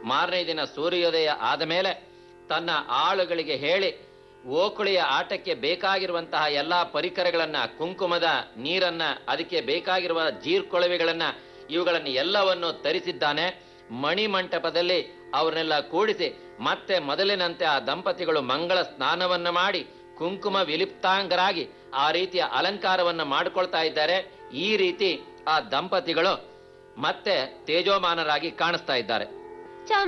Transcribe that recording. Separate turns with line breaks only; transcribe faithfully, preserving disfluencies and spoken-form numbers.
ಮಾರನೇ ದಿನ ಸೂರ್ಯೋದಯ ಆದ ಮೇಲೆ ತನ್ನ ಆಳುಗಳಿಗೆ ಹೇಳಿ ಓಕುಳಿಯ ಆಟಕ್ಕೆ ಬೇಕಾಗಿರುವಂತಹ ಎಲ್ಲಾ ಪರಿಕರಗಳನ್ನ, ಕುಂಕುಮದ ನೀರನ್ನ, ಅದಕ್ಕೆ ಬೇಕಾಗಿರುವ ಜೀರ್ಕೊಳವೆಗಳನ್ನ, ಇವುಗಳನ್ನು ಎಲ್ಲವನ್ನು ತರಿಸಿದ್ದಾನೆ. ಮಣಿಮಂಟಪದಲ್ಲಿ ಅವರನ್ನೆಲ್ಲ ಕೂಡಿಸಿ ಮತ್ತೆ ಮೊದಲಿನಂತೆ ಆ ದಂಪತಿಗಳು ಮಂಗಳ ಸ್ನಾನವನ್ನು ಮಾಡಿ ಕುಂಕುಮ ವಿಲಿಪ್ತಾಂಗರಾಗಿ ಆ ರೀತಿಯ ಅಲಂಕಾರವನ್ನು ಮಾಡಿಕೊಳ್ತಾ ಇದ್ದಾರೆ. ಈ ರೀತಿ ಆ ದಂಪತಿಗಳು ಮತ್ತೆ ತೇಜೋಮಾನರಾಗಿ ಕಾಣಿಸ್ತಾ ಇದ್ದಾರೆ.